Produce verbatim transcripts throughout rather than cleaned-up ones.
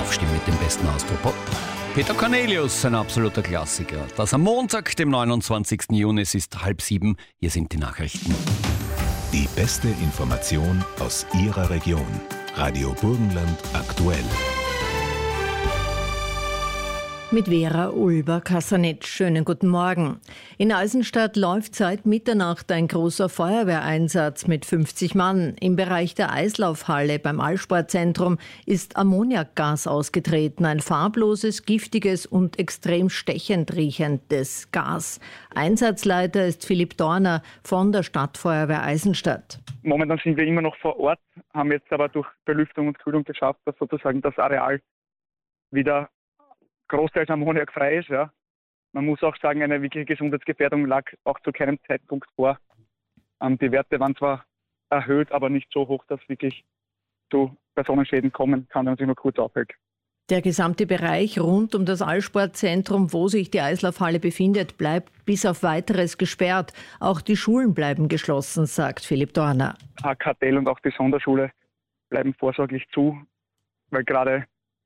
Aufstehen mit dem besten Austropop. Peter Cornelius, ein absoluter Klassiker. Das am Montag, dem neunundzwanzigsten Juni, es ist halb sieben. Hier sind die Nachrichten. Die beste Information aus Ihrer Region. Radio Burgenland aktuell. Mit Vera Ulber-Kassanitsch. Schönen guten Morgen. In Eisenstadt läuft seit Mitternacht ein großer Feuerwehreinsatz mit fünfzig Mann. Im Bereich der Eislaufhalle beim Allsportzentrum ist Ammoniakgas ausgetreten. Ein farbloses, giftiges und extrem stechend riechendes Gas. Einsatzleiter ist Philipp Dorner von der Stadtfeuerwehr Eisenstadt. Momentan sind wir immer noch vor Ort, haben jetzt aber durch Belüftung und Kühlung geschafft, dass sozusagen das Areal wieder großteils ammoniakfrei ist. Ja. Man muss auch sagen, eine wirkliche Gesundheitsgefährdung lag auch zu keinem Zeitpunkt vor. Ähm, die Werte waren zwar erhöht, aber nicht so hoch, dass wirklich zu Personenschäden kommen kann, wenn man sich nur kurz aufhält. Der gesamte Bereich rund um das Allsportzentrum, wo sich die Eislaufhalle befindet, bleibt bis auf Weiteres gesperrt. Auch die Schulen bleiben geschlossen, sagt Philipp Dorner. A K T L und auch die Sonderschule bleiben vorsorglich zu, weil gerade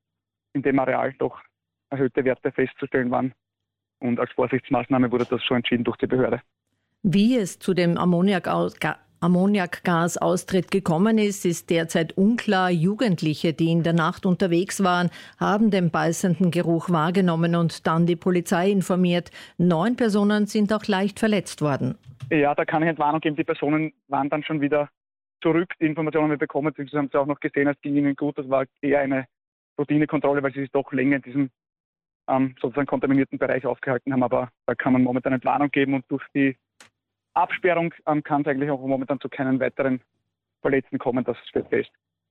in dem Areal doch erhöhte Werte festzustellen waren. Und als Vorsichtsmaßnahme wurde das schon entschieden durch die Behörde. Wie es zu dem Ammoniak- Ammoniakgasaustritt gekommen ist, ist derzeit unklar. Jugendliche, die in der Nacht unterwegs waren, haben den beißenden Geruch wahrgenommen und dann die Polizei informiert. Neun Personen sind auch leicht verletzt worden. Ja, da kann ich Entwarnung geben. Die Personen waren dann schon wieder zurück. Die Informationen haben wir bekommen. Sie haben es auch noch gesehen, es ging ihnen gut. Das war eher eine Routinekontrolle, weil sie sich doch länger in diesem ähm, sozusagen kontaminierten Bereich aufgehalten haben. Aber da kann man momentan Entwarnung geben und durch die Absperrung ähm, kann es eigentlich auch momentan zu keinen weiteren Verletzten kommen. Das steht fest.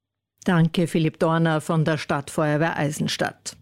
Danke, Philipp Dorner von der Stadtfeuerwehr Eisenstadt.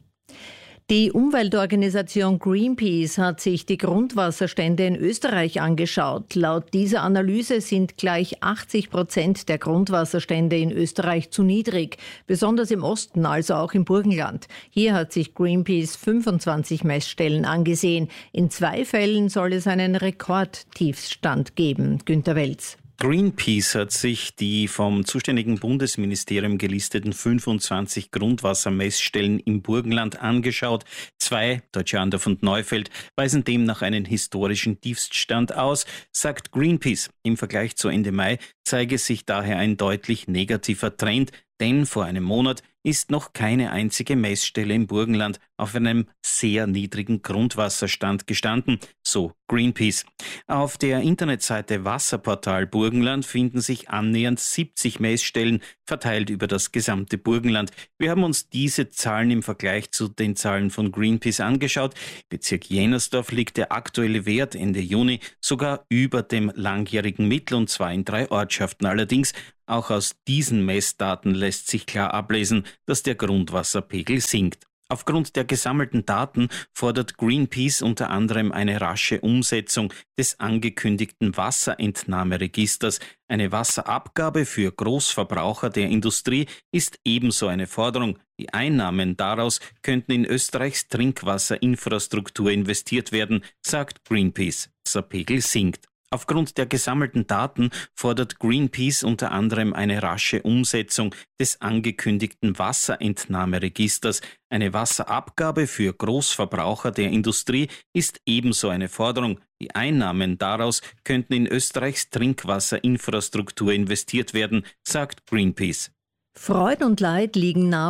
Die Umweltorganisation Greenpeace hat sich die Grundwasserstände in Österreich angeschaut. Laut dieser Analyse sind gleich achtzig Prozent der Grundwasserstände in Österreich zu niedrig, besonders im Osten, also auch im Burgenland. Hier hat sich Greenpeace fünfundzwanzig Messstellen angesehen. In zwei Fällen soll es einen Rekordtiefstand geben. Günter Welz. Greenpeace hat sich die vom zuständigen Bundesministerium gelisteten fünfundzwanzig Grundwassermessstellen im Burgenland angeschaut. Zwei, Deutsche und Neufeld, weisen demnach einen historischen Tiefststand aus, sagt Greenpeace. Im Vergleich zu Ende Mai zeige sich daher ein deutlich negativer Trend, denn vor einem Monat ist noch keine einzige Messstelle im Burgenland auf einem sehr niedrigen Grundwasserstand gestanden, so Greenpeace. Auf der Internetseite Wasserportal Burgenland finden sich annähernd siebzig Messstellen, verteilt über das gesamte Burgenland. Wir haben uns diese Zahlen im Vergleich zu den Zahlen von Greenpeace angeschaut. Bezirk Jennersdorf liegt der aktuelle Wert Ende Juni sogar über dem langjährigen Mittel, und zwar in drei Ortschaften. Allerdings auch aus diesen Messdaten lässt sich klar ablesen, dass der Grundwasserpegel sinkt. Aufgrund der gesammelten Daten fordert Greenpeace unter anderem eine rasche Umsetzung des angekündigten Wasserentnahmeregisters. Eine Wasserabgabe für Großverbraucher der Industrie ist ebenso eine Forderung. Die Einnahmen daraus könnten in Österreichs Trinkwasserinfrastruktur investiert werden, sagt Greenpeace. Der Wasserpegel sinkt. Aufgrund der gesammelten Daten fordert Greenpeace unter anderem eine rasche Umsetzung des angekündigten Wasserentnahmeregisters. Eine Wasserabgabe für Großverbraucher der Industrie ist ebenso eine Forderung. Die Einnahmen daraus könnten in Österreichs Trinkwasserinfrastruktur investiert werden, sagt Greenpeace. Freud und Leid liegen nah